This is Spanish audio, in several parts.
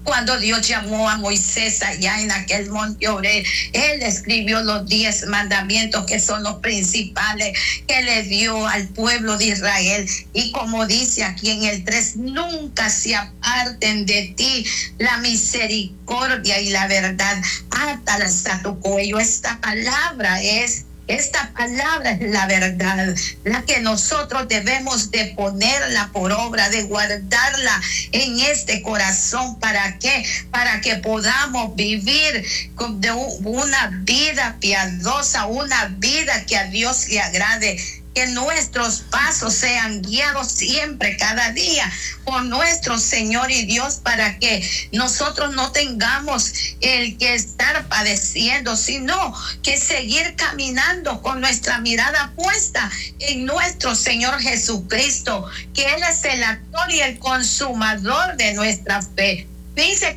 Cuando Dios llamó a Moisés allá en aquel monte Oreb, él escribió los 10 mandamientos que son los principales que le dio al pueblo de Israel. Y como dice aquí en el 3, nunca se aparten de ti la misericordia y la verdad, átalas a tu cuello. Esta palabra es la verdad, la que nosotros debemos de ponerla por obra, de guardarla en este corazón. ¿Para qué? Para que podamos vivir de una vida piadosa, una vida que a Dios le agrade. Que nuestros pasos sean guiados siempre, cada día, por nuestro Señor y Dios, para que nosotros no tengamos el que estar padeciendo, sino que seguir caminando con nuestra mirada puesta en nuestro Señor Jesucristo, que Él es el autor y el consumador de nuestra fe. Dice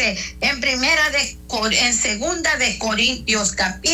en segunda de Corintios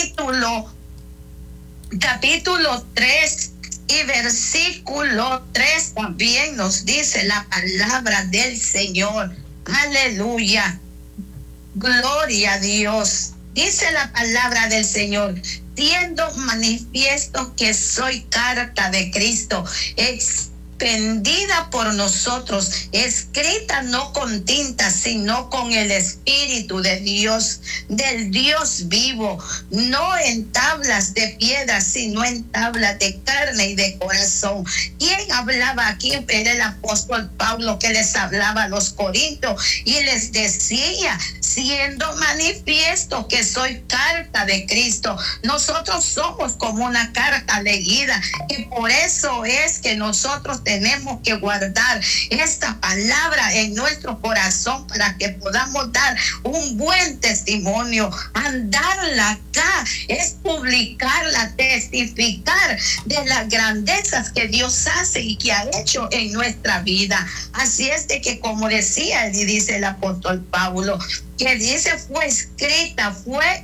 capítulo 3 y versículo 3 también nos dice la palabra del Señor. Aleluya. Gloria a Dios. Dice la palabra del Señor: siendo manifiesto que soy carta de Cristo, expendida por nosotros, escrita no con tinta, sino con el Espíritu de Dios, del Dios vivo, no en tablas de piedra, sino en tablas de carne y de corazón. ¿Quién hablaba aquí? Era el apóstol Pablo, que les hablaba a los corintios y les decía: siendo manifiesto que soy carta de Cristo. Nosotros somos como una carta leída, y por eso es que nosotros tenemos que guardar esta palabra en nuestro corazón, para que podamos dar un buen testimonio. Andarla acá es publicarla, testificar de las grandezas que Dios hace y que ha hecho en nuestra vida. Así es de que, como decía y dice el apóstol Pablo, que dice fue escrita,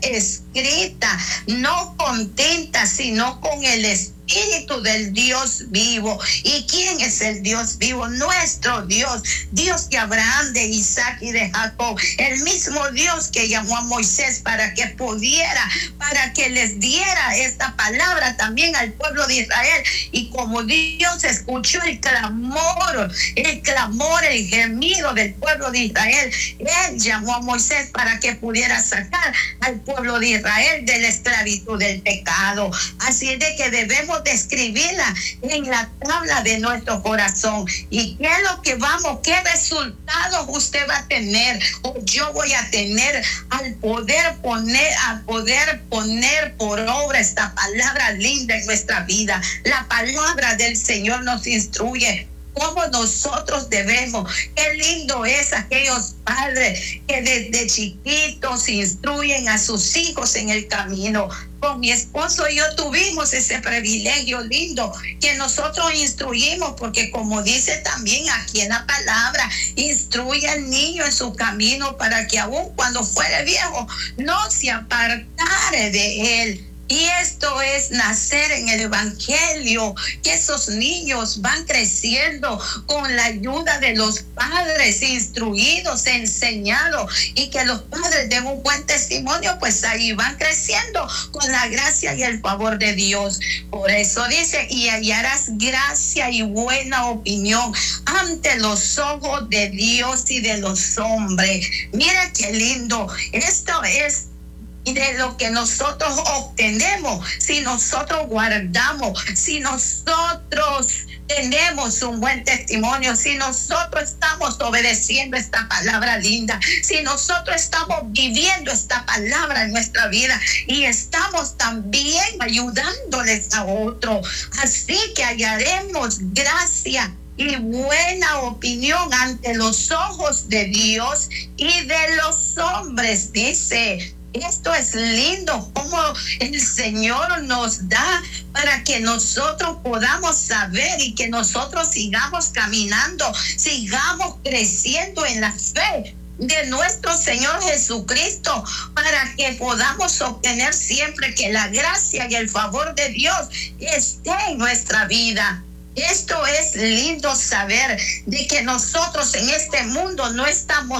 no con tinta, sino con el Espíritu del Dios vivo. ¿Y quién es el Dios vivo? Nuestro Dios, Dios de Abraham, de Isaac y de Jacob, el mismo Dios que llamó a Moisés para que les diera esta palabra también al pueblo de Israel. Y como Dios escuchó el clamor, el gemido del pueblo de Israel, Él llamó a Moisés para que pudiera sacar al pueblo de Israel de la esclavitud del pecado. Así es de que debemos de escribirla en la tabla de nuestro corazón. ¿Y qué es lo que qué resultados usted va a tener, o yo voy a tener, al poder poner por obra esta palabra linda en nuestra vida? La palabra del Señor nos instruye cómo nosotros debemos. Qué lindo es aquellos padres que desde chiquitos instruyen a sus hijos en el camino. Con mi esposo y yo tuvimos ese privilegio lindo, que nosotros instruimos, porque como dice también aquí en la palabra, instruye al niño en su camino, para que aun cuando fuere viejo no se apartare de él. Y esto es nacer en el Evangelio, que esos niños van creciendo con la ayuda de los padres, instruidos, enseñados, y que los padres den un buen testimonio, pues ahí van creciendo con la gracia y el favor de Dios. Por eso dice: y hallarás gracia y buena opinión ante los ojos de Dios y de los hombres. Mira qué lindo. Esto es de lo que nosotros obtenemos si nosotros guardamos, si nosotros tenemos un buen testimonio, si nosotros estamos obedeciendo esta palabra linda, si nosotros estamos viviendo esta palabra en nuestra vida y estamos también ayudándoles a otros. Así que hallaremos gracia y buena opinión ante los ojos de Dios y de los hombres. Dice: esto es lindo, como el Señor nos da para que nosotros podamos saber y que nosotros sigamos caminando, sigamos creciendo en la fe de nuestro Señor Jesucristo, para que podamos obtener siempre que la gracia y el favor de Dios esté en nuestra vida. Esto es lindo saber de que nosotros en este mundo no estamos